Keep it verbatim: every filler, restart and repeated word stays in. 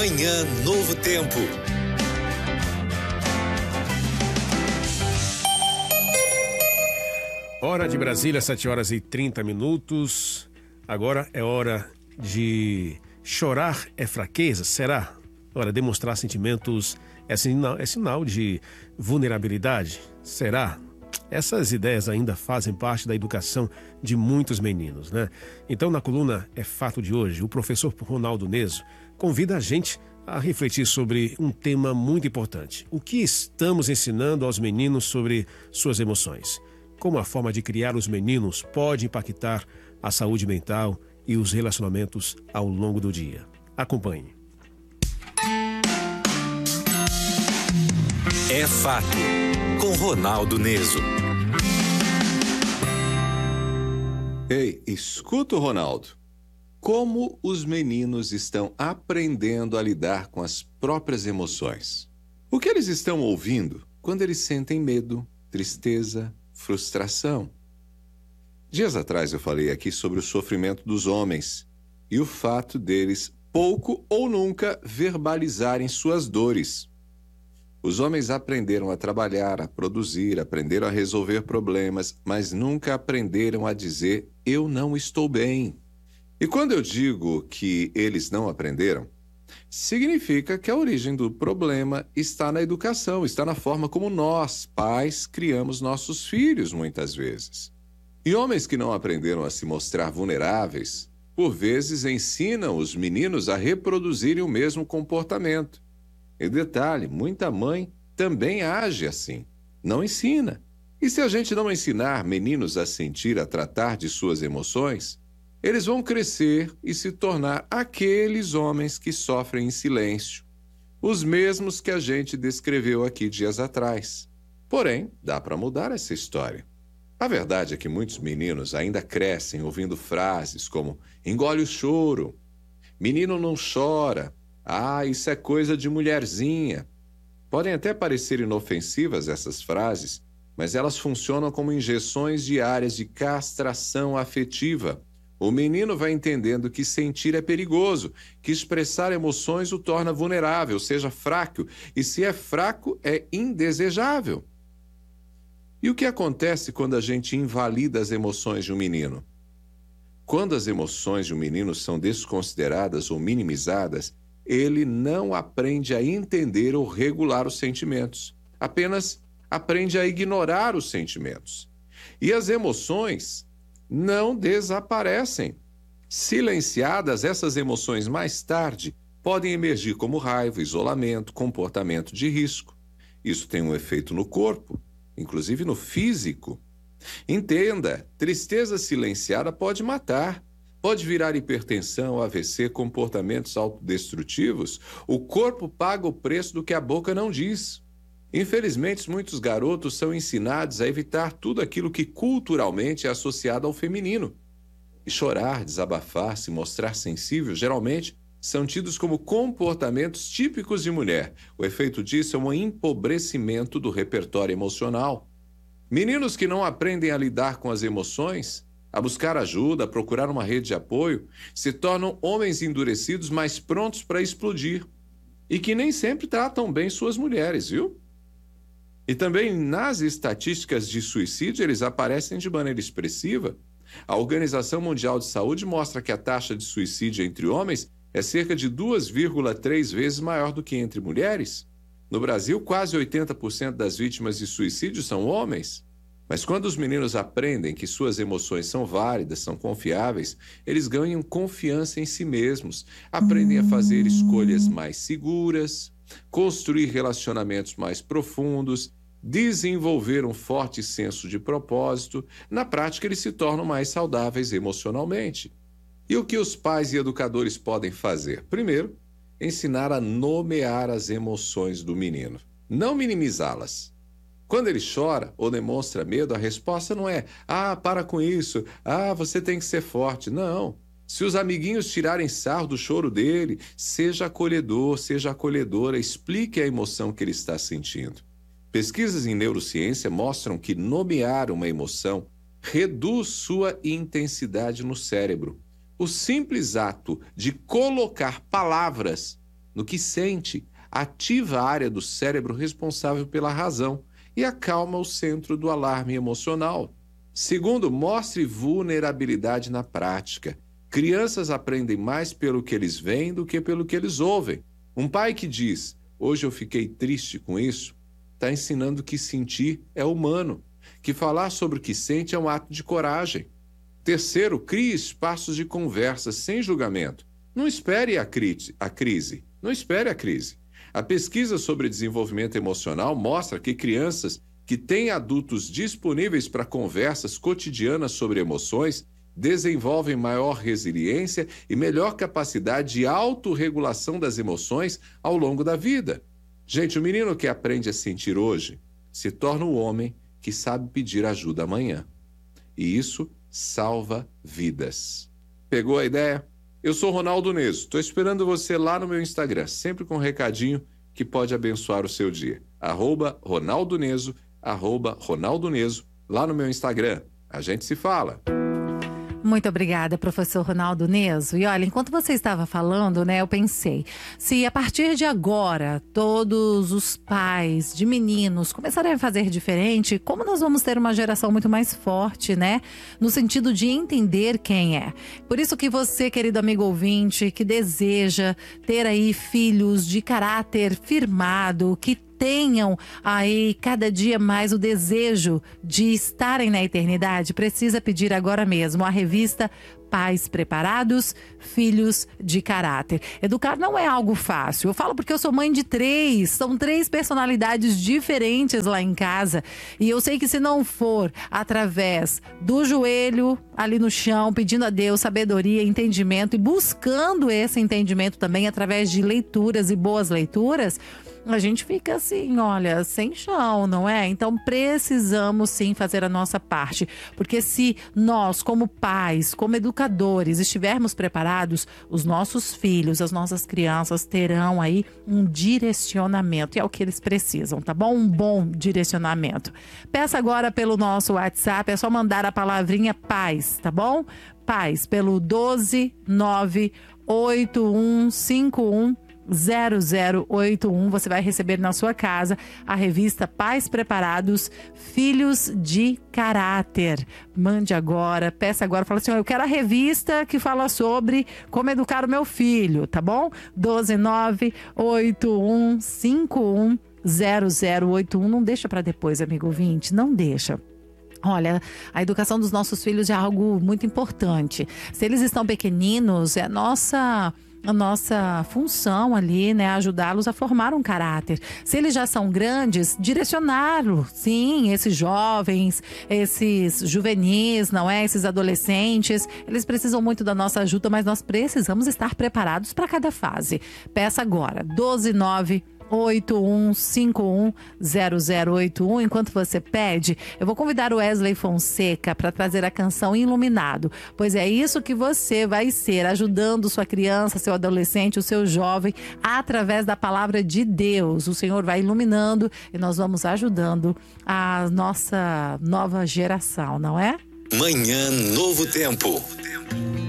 Manhã Novo Tempo. Hora de Brasília, sete horas e trinta minutos. Agora é hora de chorar é fraqueza, será? Ora, demonstrar sentimentos é sinal, é sinal de vulnerabilidade, será? Essas ideias ainda fazem parte da educação de muitos meninos, né? Então, na coluna É Fato de hoje, o professor Ronaldo Neso convida a gente a refletir sobre um tema muito importante. O que estamos ensinando aos meninos sobre suas emoções? Como a forma de criar os meninos pode impactar a saúde mental e os relacionamentos ao longo do dia. Acompanhe. É Fato, com Ronaldo Neso. Ei, escuta o Ronaldo. Como os meninos estão aprendendo a lidar com as próprias emoções? O que eles estão ouvindo quando eles sentem medo, tristeza, frustração? Dias atrás eu falei aqui sobre o sofrimento dos homens e o fato deles pouco ou nunca verbalizarem suas dores. Os homens aprenderam a trabalhar, a produzir, aprenderam a resolver problemas, mas nunca aprenderam a dizer eu não estou bem. E quando eu digo que eles não aprenderam, significa que a origem do problema está na educação, está na forma como nós, pais, criamos nossos filhos muitas vezes. E homens que não aprenderam a se mostrar vulneráveis, por vezes ensinam os meninos a reproduzirem o mesmo comportamento. E detalhe, muita mãe também age assim, não ensina. E se a gente não ensinar meninos a sentir, a tratar de suas emoções, eles vão crescer e se tornar aqueles homens que sofrem em silêncio, os mesmos que a gente descreveu aqui dias atrás. Porém, dá para mudar essa história. A verdade é que muitos meninos ainda crescem ouvindo frases como engole o choro, menino não chora, ah, isso é coisa de mulherzinha. Podem até parecer inofensivas essas frases, mas elas funcionam como injeções diárias de castração afetiva. O menino vai entendendo que sentir é perigoso, que expressar emoções o torna vulnerável, seja fraco, e se é fraco, é indesejável. E o que acontece quando a gente invalida as emoções de um menino? Quando as emoções de um menino são desconsideradas ou minimizadas, ele não aprende a entender ou regular os sentimentos. Apenas aprende a ignorar os sentimentos. E as emoções não desaparecem. Silenciadas, essas emoções mais tarde podem emergir como raiva, isolamento, comportamento de risco. Isso tem um efeito no corpo, inclusive no físico. Entenda, tristeza silenciada pode matar. Pode virar hipertensão, A V C, comportamentos autodestrutivos. O corpo paga o preço do que a boca não diz. Infelizmente, muitos garotos são ensinados a evitar tudo aquilo que culturalmente é associado ao feminino. E chorar, desabafar, se mostrar sensível, geralmente são tidos como comportamentos típicos de mulher. O efeito disso é um empobrecimento do repertório emocional. Meninos que não aprendem a lidar com as emoções, a buscar ajuda, a procurar uma rede de apoio, se tornam homens endurecidos mais prontos para explodir e que nem sempre tratam bem suas mulheres, viu? E também nas estatísticas de suicídio eles aparecem de maneira expressiva. A Organização Mundial de Saúde mostra que a taxa de suicídio entre homens é cerca de duas vírgula três vezes maior do que entre mulheres. No Brasil, quase oitenta por cento das vítimas de suicídio são homens. Mas quando os meninos aprendem que suas emoções são válidas, são confiáveis, eles ganham confiança em si mesmos, aprendem a fazer escolhas mais seguras, construir relacionamentos mais profundos, desenvolver um forte senso de propósito. Na prática, eles se tornam mais saudáveis emocionalmente. E o que os pais e educadores podem fazer? Primeiro, ensinar a nomear as emoções do menino, não minimizá-las. Quando ele chora ou demonstra medo, a resposta não é ah, para com isso, ah, você tem que ser forte. Não. Se os amiguinhos tirarem sarro do choro dele, seja acolhedor, seja acolhedora, explique a emoção que ele está sentindo. Pesquisas em neurociência mostram que nomear uma emoção reduz sua intensidade no cérebro. O simples ato de colocar palavras no que sente, ativa a área do cérebro responsável pela razão e acalma o centro do alarme emocional. Segundo, mostre vulnerabilidade na prática. Crianças aprendem mais pelo que eles veem do que pelo que eles ouvem. Um pai que diz, hoje eu fiquei triste com isso, está ensinando que sentir é humano, que falar sobre o que sente é um ato de coragem. Terceiro, crie espaços de conversa sem julgamento. Não espere a, cri- a crise. Não espere a crise. A pesquisa sobre desenvolvimento emocional mostra que crianças que têm adultos disponíveis para conversas cotidianas sobre emoções desenvolvem maior resiliência e melhor capacidade de autorregulação das emoções ao longo da vida. Gente, o menino que aprende a sentir hoje se torna o homem que sabe pedir ajuda amanhã. E isso salva vidas. Pegou a ideia? Eu sou Ronaldo Neso. Estou esperando você lá no meu Instagram, sempre com um recadinho que pode abençoar o seu dia. Arroba Ronaldo Neso, arroba Ronaldo Neso, lá no meu Instagram. A gente se fala. Muito obrigada, professor Ronaldo Neso. E olha, enquanto você estava falando, né, eu pensei, se a partir de agora todos os pais de meninos começarem a fazer diferente, como nós vamos ter uma geração muito mais forte, né? No sentido de entender quem é. Por isso que você, querido amigo ouvinte, que deseja ter aí filhos de caráter firmado, que tenham aí cada dia mais o desejo de estarem na eternidade, precisa pedir agora mesmo a revista Pais Preparados, Filhos de Caráter. Educar não é algo fácil. Eu falo porque eu sou mãe de três. São três personalidades diferentes lá em casa. E eu sei que se não for através do joelho ali no chão, pedindo a Deus sabedoria, entendimento e buscando esse entendimento também através de leituras e boas leituras, a gente fica assim, olha, sem chão, não é? Então precisamos sim fazer a nossa parte, porque se nós, como pais, como educadores, estivermos preparados, os nossos filhos, as nossas crianças terão aí um direcionamento, e é o que eles precisam, tá bom? Um bom direcionamento. Peça agora pelo nosso WhatsApp, é só mandar a palavrinha paz, tá bom? Paz, pelo doze nove oito um cinco um zero zero oito um, você vai receber na sua casa a revista Pais Preparados, Filhos de Caráter. Mande agora, peça agora, fala assim, eu quero a revista que fala sobre como educar o meu filho, tá bom? doze nove oito um cinco um zero zero oito um, não deixa para depois, amigo ouvinte, não deixa. Olha, a educação dos nossos filhos é algo muito importante. Se eles estão pequeninos, é a nossa... a nossa função ali, né, ajudá-los a formar um caráter. Se eles já são grandes, direcioná-los, sim, esses jovens, esses juvenis, não é? Esses adolescentes, eles precisam muito da nossa ajuda, mas nós precisamos estar preparados para cada fase. Peça agora, doze nove oito um cinco um zero zero oito um. Enquanto você pede, eu vou convidar o Wesley Fonseca para trazer a canção Iluminado, pois é isso que você vai ser, ajudando sua criança, seu adolescente, o seu jovem, através da palavra de Deus. O Senhor vai iluminando e nós vamos ajudando a nossa nova geração, não é? Manhã Novo Tempo.